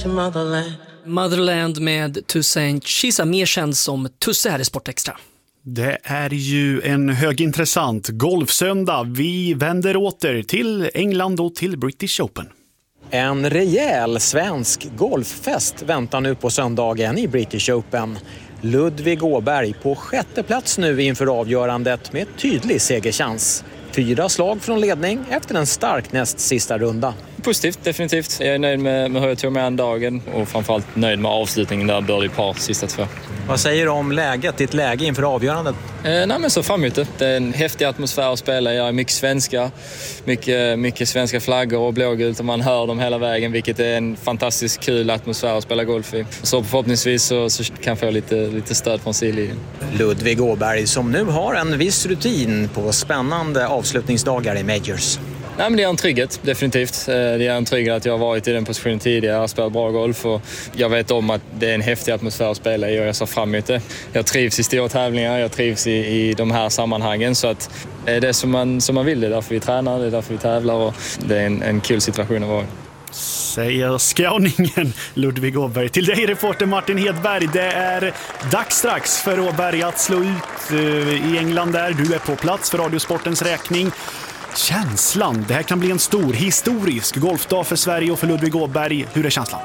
to motherland. Motherland med Toussaint Chisa, mer känd som Tusse här i Sportextra. Det är ju en högintressant golfsöndag. Vi vänder åter till England och till British Open. En rejäl svensk golffest väntar nu på söndagen i British Open. Ludvig Åberg på sjätte plats nu inför avgörandet med tydlig segerchans. 4 slag från ledning efter en stark näst sista runda. Positivt, definitivt. Jag är nöjd med hur jag tog mig an dagen och framförallt nöjd med avslutningen där birdie par sista 2. Vad säger du om läget, ditt läge inför avgörandet? Nej, men så framåt det. Det är en häftig atmosfär att spela. Jag är mycket svenska, mycket svenska flaggor och blågult och man hör dem hela vägen, vilket är en fantastiskt kul atmosfär att spela golf i. Så förhoppningsvis så kan jag få lite stöd från sidlinjen. Ludvig Åberg som nu har en viss rutin på spännande avslutningsdagar i Majors. Nej, men det är en trygghet, definitivt. Det är en trygghet att jag har varit i den positionen tidigare och spelat bra golf. Och jag vet om att det är en häftig atmosfär att spela i och jag ser fram emot det. Jag trivs i stora tävlingar, jag trivs i de här sammanhangen. Så att det är det som man vill, det är därför vi tränar, det är därför vi tävlar och det är en kul situation att vara i. Säger skåningen Ludvig Åberg. Till dig reporter Martin Hedberg. Det är dags strax för Åberg att slå ut i England där. Du är på plats för Radiosportens räkning. Känslan, det här kan bli en stor historisk golfdag för Sverige och för Ludvig Åberg. Hur är känslan?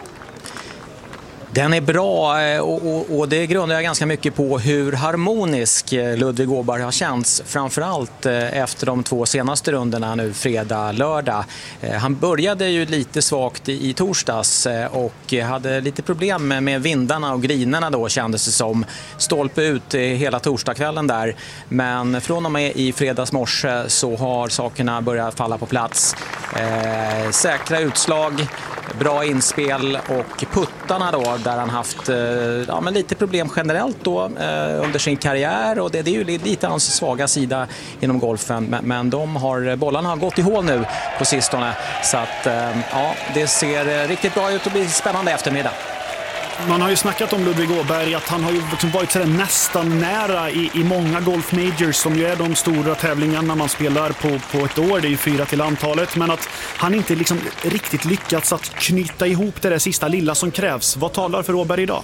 Den är bra och det grundar jag ganska mycket på hur harmonisk Ludvig Åberg har känts. Framförallt efter de 2 senaste rundorna nu fredag, lördag. Han började ju lite svagt i torsdags och hade lite problem med vindarna och grinerna då, kändes det som. Stolpe ut hela torsdagskvällen där. Men från och med i fredags morse så har sakerna börjat falla på plats. Säkra utslag, bra inspel och puttarna då, där han haft men lite problem generellt då under sin karriär, och det är ju lite hans svaga sida inom golfen, men bollarna har gått i hål nu på sistone, så att det ser riktigt bra ut och blir spännande eftermiddag. Man har ju snackat om Ludvig Åberg att han har ju liksom varit så nästan nära i många golf majors som ju är de stora tävlingarna man spelar på ett år, det är ju 4 till antalet, men att han inte liksom riktigt lyckats att knyta ihop det där sista lilla som krävs. Vad talar för Åberg idag?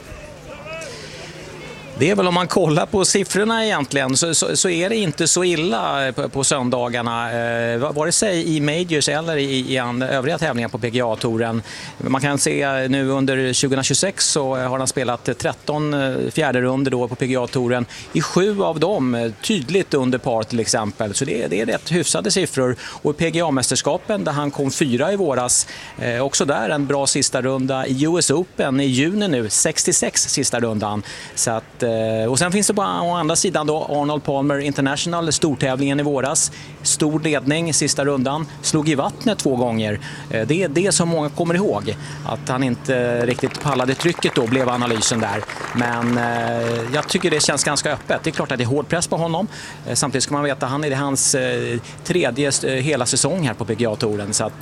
Det är väl, om man kollar på siffrorna egentligen, så är det inte så illa på söndagarna, vare sig i Majors eller i övriga tävlingar på PGA-touren. Man kan se nu under 2026 så har han spelat 13 fjärde runder då på PGA-touren. I 7 av dem tydligt under par till exempel, så det är rätt hyfsade siffror. Och i PGA-mästerskapen där han kom 4 i våras, också där en bra sista runda. I US Open i juni nu, 66 sista rundan. Så att och sen finns det på andra sidan då Arnold Palmer International, stortävlingen i våras, stor ledning sista rundan, slog i vattnet 2 gånger. Det är det som många kommer ihåg, att han inte riktigt pallade trycket då, blev analysen där. Men jag tycker det känns ganska öppet. Det är klart att det är hård press på honom. Samtidigt ska man veta att han är hans 3:e hela säsong här på PGA-touren, så att